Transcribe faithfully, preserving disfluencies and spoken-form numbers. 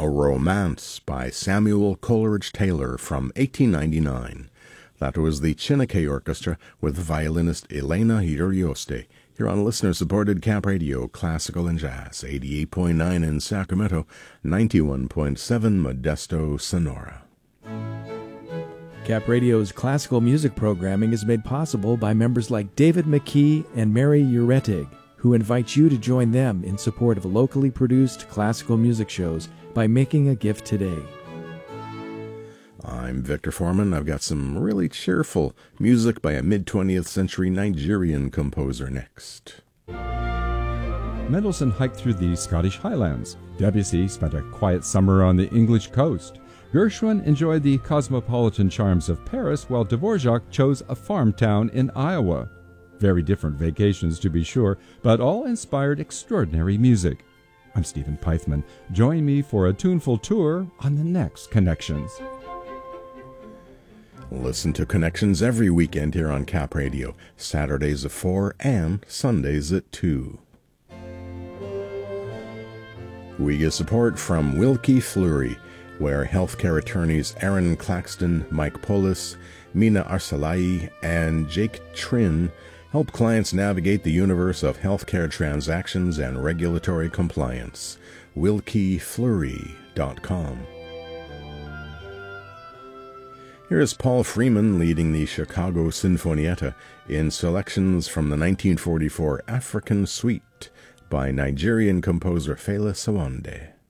A Romance by Samuel Coleridge Taylor from eighteen ninety-nine. That was the Chineke Orchestra with violinist Elena Hirioste, here on listener-supported Cap Radio, Classical and Jazz, eighty-eight point nine in Sacramento, ninety-one point seven Modesto, Sonora. Cap Radio's classical music programming is made possible by members like David McKee and Mary Uretig, who invite you to join them in support of locally produced classical music shows by making a gift today. I'm Victor Foreman. I've got some really cheerful music by a mid-twentieth century Nigerian composer next. Mendelssohn hiked through the Scottish Highlands. Debussy spent a quiet summer on the English coast. Gershwin enjoyed the cosmopolitan charms of Paris, while Dvorak chose a farm town in Iowa. Very different vacations, to be sure, but all inspired extraordinary music. I'm Stephen Pythman. Join me for a tuneful tour on the next Connections. Listen to Connections every weekend here on Cap Radio, Saturdays at four and Sundays at two. We get support from Wilkie Fleury, where healthcare attorneys Aaron Claxton, Mike Polis, Mina Arsalai, and Jake Trin help clients navigate the universe of healthcare transactions and regulatory compliance. wilkie fleury dot com. Here is Paul Freeman leading the Chicago Sinfonietta in selections from the nineteen forty-four African Suite by Nigerian composer Fela Sawande.